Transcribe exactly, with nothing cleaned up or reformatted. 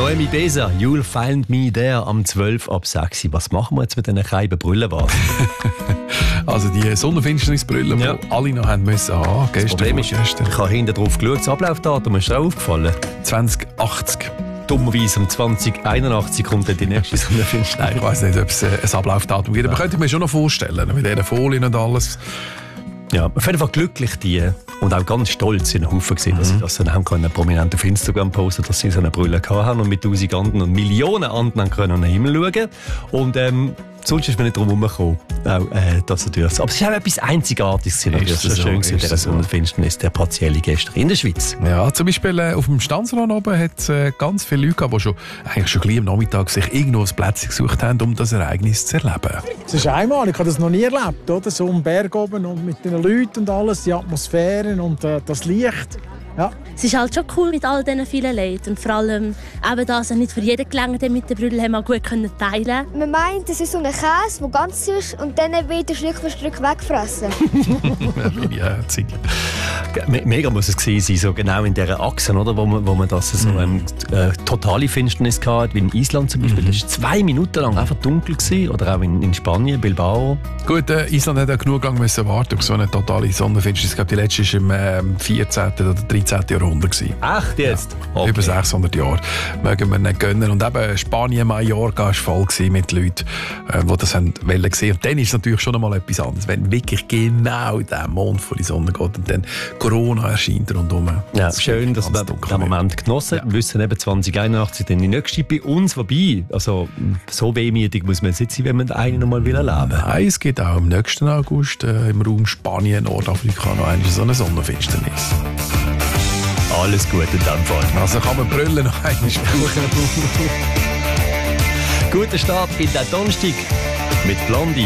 Noemi Besa, You'll Find Me There am zwölf ab sechs. Was machen wir jetzt mit diesen kleinen Brillenwagen? Also die Sonnenfinsternisbrille, Ja. die alle noch haben müssen haben. Das Problem ist, gestern. ich habe hinten drauf geschaut, das Ablaufdatum ist dir auch aufgefallen. zwanzig achtzig. Dummerweise um zwanzig einundachtzig kommt dann die nächste Sonnenfinsternis. Ich weiss nicht, ob es äh, ein Ablaufdatum gibt, aber könnte ich mir schon noch vorstellen, mit diesen Folien und alles. Ja, auf jeden Fall glücklich die und auch ganz stolz in den Haufen gesehen, dass sie das dann haben können, prominent auf Instagram posten, dass sie so eine Brille gehabt haben und mit tausend anderen und Millionen anderen können an den Himmel schauen. Und ähm, sonst ist mir nicht drum herumgekommen, auch, äh, das natürlich. Aber es ist auch etwas Einzigartiges gewesen, Ist das so so, schön gewesen, ist der so. Sonnenfinsternis, der partielle gestern in der Schweiz. Ja, zum Beispiel äh, auf dem Stanzrand oben hat es äh, ganz viele Leute gehabt, die schon, eigentlich schon gleich am Nachmittag sich irgendwo ein Plätzchen gesucht haben, um das Ereignis zu erleben. Es ist einmal, ich habe das noch nie erlebt, oder? So am Berg oben und mit den Leuten und alles, die Atmosphäre und äh, das Licht. Ja. Es ist halt schon cool mit all diesen vielen Leuten und vor allem eben, dass er nicht für jeden gelangt hat mit der Brille, haben wir gut können teilen. Man meint, das ist so ein Käse, der ganz ist und dann wird er Stück für Stück weggefressen. Ja, meine Herzig. Me- Mega muss es gewesen sein, so genau in dieser Achse, oder, wo man, wo man das so ähm, äh, totale Finsternis hatte, wie in Island zum Beispiel. Das war zwei Minuten lang einfach dunkel gewesen, oder auch in, in Spanien, Bilbao. Gut, äh, Island hat auch genug lang müssen warten auf so eine totale Sonnenfinsternis. Ich glaube, die letzte war im ähm, vierzehnten oder dreizehnten Jahrhundert gewesen. Echt jetzt? Okay. Über sechshundert Jahre. Mögen wir nicht gönnen. Und eben Spanien, Mallorca war voll mit Leuten, äh, die das haben wollen sehen. Und dann ist es natürlich schon einmal etwas anderes, wenn wirklich genau der Mond vor die Sonne geht und dann Corona erscheint rundherum. Ja, Das schön, ist dass ganz wir dunkel den Moment genossen haben. Ja. Wir wissen eben zwanzig einundachtzig dann die nächste bei uns. Wobei, also so wehmütig muss man jetzt nicht sein, wenn man den einen noch mal will erleben will. Nein, es gibt auch im nächsten August äh, im Raum Spanien, Nordafrika noch eine so eine Sonnenfinsternis. Alles gut in dem Fall. Also kann man Brüllen noch einmal brauchen. Guter Start in den Donnerstag mit Blondie.